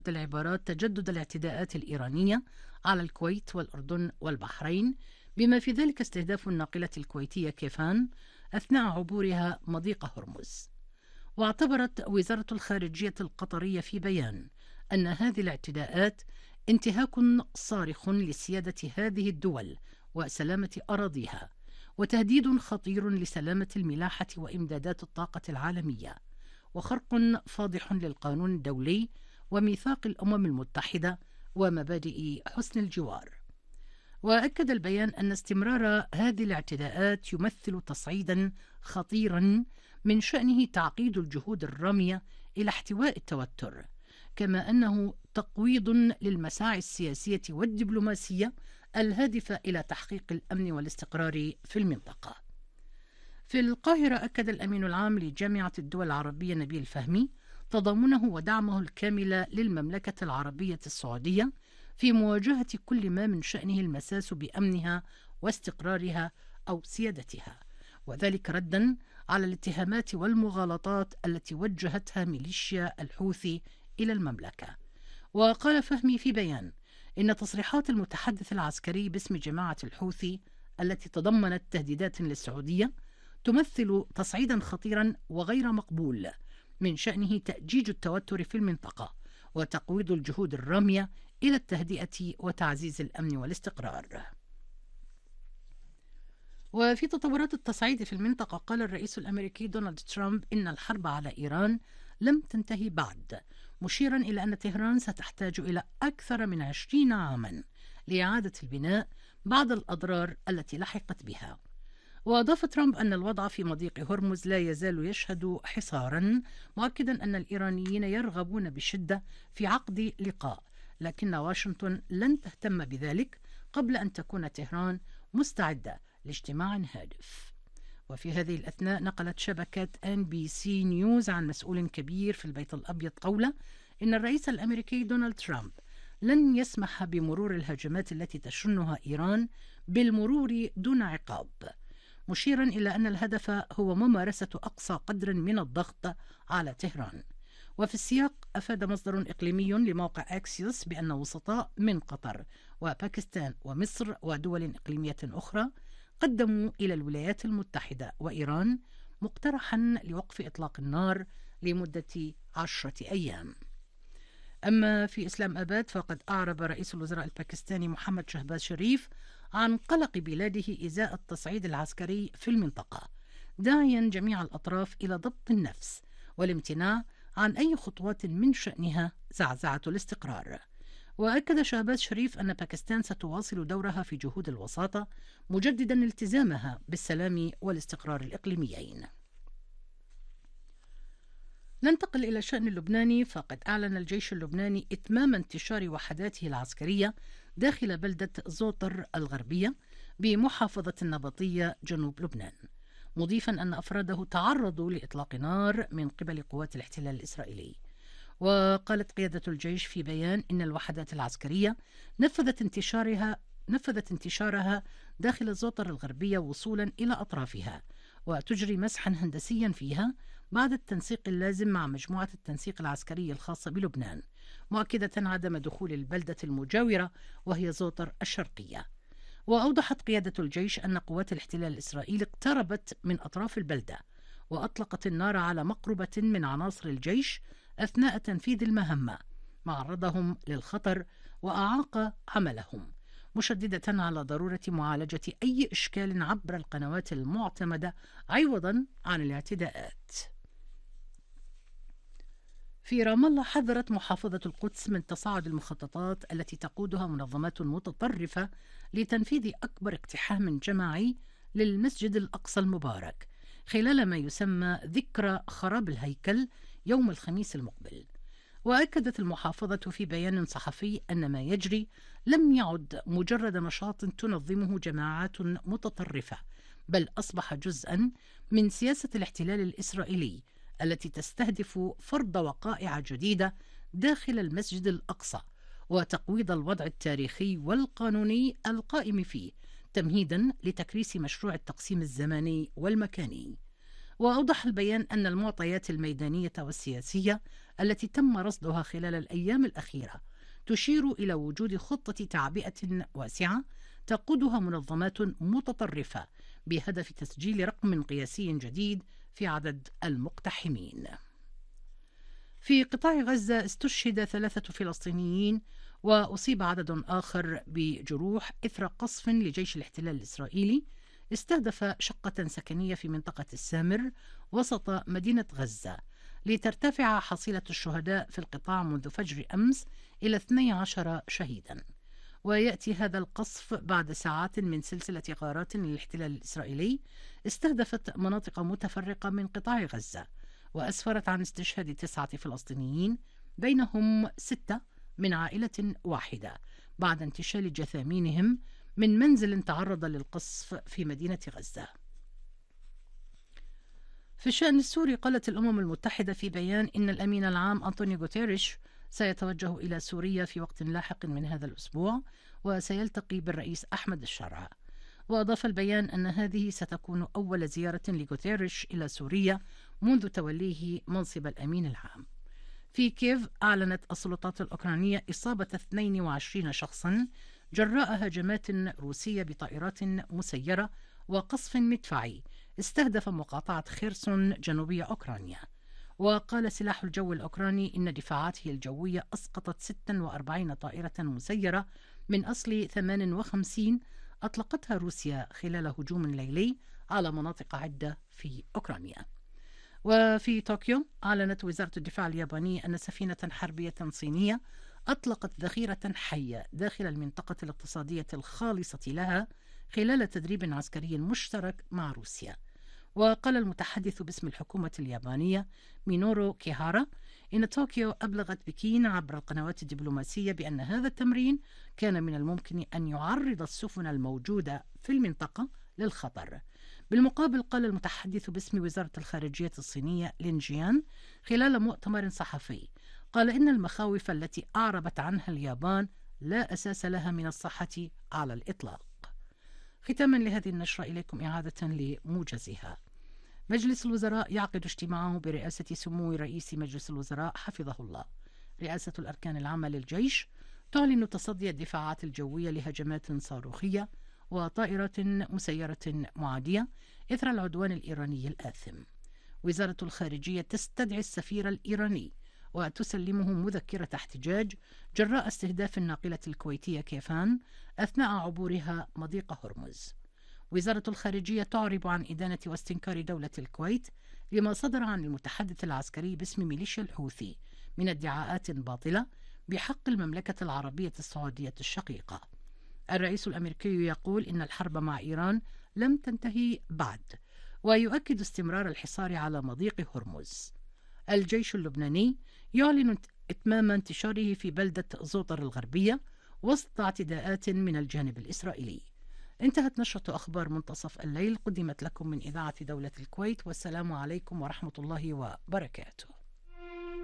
العبارات تجدد الاعتداءات الإيرانية على الكويت والأردن والبحرين، بما في ذلك استهداف الناقلة الكويتية كيفان أثناء عبورها مضيق هرمز. واعتبرت وزارة الخارجية القطرية في بيان أن هذه الاعتداءات انتهاك صارخ لسيادة هذه الدول وسلامة أراضيها، وتهديد خطير لسلامة الملاحة وإمدادات الطاقة العالمية، وخرق فاضح للقانون الدولي وميثاق الأمم المتحدة ومبادئ حسن الجوار. وأكد البيان أن استمرار هذه الاعتداءات يمثل تصعيدا خطيرا من شأنه تعقيد الجهود الرامية إلى احتواء التوتر، كما أنه تقويض للمساعي السياسية والدبلوماسية الهادفة إلى تحقيق الأمن والاستقرار في المنطقة. في القاهرة أكد الأمين العام لجامعة الدول العربية نبيل فهمي تضامنه ودعمه الكامل للمملكة العربية السعودية في مواجهة كل ما من شأنه المساس بأمنها واستقرارها أو سيادتها، وذلك ردا على الاتهامات والمغالطات التي وجهتها ميليشيا الحوثي إلى المملكة. وقال فهمي في بيان إن تصريحات المتحدث العسكري باسم جماعة الحوثي التي تضمنت تهديدات للسعودية تمثل تصعيدا خطيرا وغير مقبول من شأنه تأجيج التوتر في المنطقة وتقويض الجهود الرامية إلى التهدئة وتعزيز الأمن والاستقرار. وفي تطورات التصعيد في المنطقة، قال الرئيس الأمريكي دونالد ترامب إن الحرب على إيران لم تنتهي بعد، مشيرا إلى أن طهران ستحتاج إلى أكثر من 20 عاما لإعادة البناء بعد الأضرار التي لحقت بها. وأضاف ترامب أن الوضع في مضيق هرمز لا يزال يشهد حصارا، مؤكدا أن الإيرانيين يرغبون بشدة في عقد لقاء، لكن واشنطن لن تهتم بذلك قبل أن تكون طهران مستعدة لاجتماع هادف. وفي هذه الأثناء نقلت شبكة NBC نيوز عن مسؤول كبير في البيت الأبيض قوله إن الرئيس الأمريكي دونالد ترامب لن يسمح بمرور الهجمات التي تشنها إيران بالمرور دون عقاب، مشيرا إلى أن الهدف هو ممارسة أقصى قدر من الضغط على طهران. وفي السياق أفاد مصدر إقليمي لموقع أكسيوس بأن وسطاء من قطر وباكستان ومصر ودول إقليمية أخرى قدموا إلى الولايات المتحدة وإيران مقترحا لوقف إطلاق النار لمدة 10 أيام. أما في إسلام آباد فقد أعرب رئيس الوزراء الباكستاني محمد شهباز شريف عن قلق بلاده إزاء التصعيد العسكري في المنطقة، داعيا جميع الأطراف إلى ضبط النفس والامتناع عن أي خطوات من شأنها زعزعة الاستقرار. وأكد شهباز شريف أن باكستان ستواصل دورها في جهود الوساطة، مجددا التزامها بالسلام والاستقرار الإقليميين. ننتقل إلى الشأن اللبناني، فقد أعلن الجيش اللبناني إتمام انتشار وحداته العسكرية داخل بلدة زوطر الغربية بمحافظة النبطية جنوب لبنان، مضيفا أن أفراده تعرضوا لإطلاق نار من قبل قوات الاحتلال الإسرائيلي. وقالت قيادة الجيش في بيان إن الوحدات العسكرية نفذت انتشارها داخل زوطر الغربية وصولا إلى أطرافها، وتجري مسحا هندسيا فيها بعد التنسيق اللازم مع مجموعة التنسيق العسكري الخاصة بلبنان، مؤكدة عدم دخول البلدة المجاورة وهي زوطر الشرقية. وأوضحت قيادة الجيش أن قوات الاحتلال الإسرائيلي اقتربت من أطراف البلدة وأطلقت النار على مقربة من عناصر الجيش أثناء تنفيذ المهمة، ما عرضهم للخطر وأعاق عملهم، مشددة على ضرورة معالجة أي إشكال عبر القنوات المعتمدة عوضا عن الاعتداءات. في رام الله حذرت محافظة القدس من تصاعد المخططات التي تقودها منظمات متطرفة لتنفيذ أكبر اقتحام جماعي للمسجد الأقصى المبارك خلال ما يسمى ذكرى خراب الهيكل يوم الخميس المقبل. وأكدت المحافظة في بيان صحفي أن ما يجري لم يعد مجرد نشاط تنظمه جماعات متطرفة، بل أصبح جزءا من سياسة الاحتلال الإسرائيلي التي تستهدف فرض وقائع جديدة داخل المسجد الأقصى وتقويض الوضع التاريخي والقانوني القائم فيه، تمهيدا لتكريس مشروع التقسيم الزماني والمكاني. وأوضح البيان أن المعطيات الميدانية والسياسية التي تم رصدها خلال الأيام الأخيرة تشير إلى وجود خطة تعبئة واسعة تقودها منظمات متطرفة بهدف تسجيل رقم قياسي جديد في عدد المقتحمين. في قطاع غزة استشهد 3 فلسطينيين وأصيب عدد آخر بجروح إثر قصف لجيش الاحتلال الإسرائيلي استهدف شقة سكنية في منطقة السامر وسط مدينة غزة، لترتفع حصيلة الشهداء في القطاع منذ فجر أمس إلى 12 شهيدا. ويأتي هذا القصف بعد ساعات من سلسلة غارات للاحتلال الإسرائيلي استهدفت مناطق متفرقة من قطاع غزة، وأسفرت عن استشهاد 9 فلسطينيين بينهم 6 من عائلة واحدة بعد انتشال جثامينهم من منزل تعرض للقصف في مدينة غزة. في الشأن السوري قالت الأمم المتحدة في بيان إن الأمين العام أنطونيو غوتيريش سيتوجه إلى سوريا في وقت لاحق من هذا الأسبوع وسيلتقي بالرئيس أحمد الشرع. وأضاف البيان أن هذه ستكون أول زيارة لغوتيريش إلى سوريا منذ توليه منصب الأمين العام. في كييف أعلنت السلطات الأوكرانية إصابة 22 شخصا جراء هجمات روسية بطائرات مسيرة وقصف مدفعي استهدف مقاطعة خيرسون جنوبية أوكرانيا. وقال سلاح الجو الأوكراني إن دفاعاته الجوية أسقطت 46 طائرة مسيرة من أصل 58 أطلقتها روسيا خلال هجوم ليلي على مناطق عدة في أوكرانيا. وفي طوكيو أعلنت وزارة الدفاع اليابانية أن سفينة حربية صينية أطلقت ذخيرة حية داخل المنطقة الاقتصادية الخالصة لها خلال تدريب عسكري مشترك مع روسيا. وقال المتحدث باسم الحكومة اليابانية مينورو كيهارا إن طوكيو أبلغت بكين عبر القنوات الدبلوماسية بأن هذا التمرين كان من الممكن أن يعرض السفن الموجودة في المنطقة للخطر. بالمقابل قال المتحدث باسم وزارة الخارجية الصينية لين جيان خلال مؤتمر صحفي قال إن المخاوف التي أعربت عنها اليابان لا أساس لها من الصحة على الإطلاق. ختاما لهذه النشرة إليكم إعادة لموجزها. مجلس الوزراء يعقد اجتماعه برئاسة سمو رئيس مجلس الوزراء حفظه الله. رئاسة الأركان العامة للجيش تعلن تصدي الدفاعات الجوية لهجمات صاروخية وطائرات مسيرة معادية إثر العدوان الإيراني الآثم. وزارة الخارجية تستدعي السفير الإيراني وتسلمه مذكرة احتجاج جراء استهداف الناقلة الكويتية كيفان أثناء عبورها مضيق هرمز. وزارة الخارجية تعرب عن إدانة واستنكار دولة الكويت لما صدر عن المتحدث العسكري باسم ميليشيا الحوثي من ادعاءات باطلة بحق المملكة العربية السعودية الشقيقة. الرئيس الأمريكي يقول إن الحرب مع إيران لم تنتهي بعد، ويؤكد استمرار الحصار على مضيق هرمز. الجيش اللبناني يعلن إتمام انتشاره في بلدة زوطر الغربية وسط اعتداءات من الجانب الإسرائيلي. انتهت نشرة أخبار منتصف الليل، قدمت لكم من إذاعة دولة الكويت، والسلام عليكم ورحمة الله وبركاته.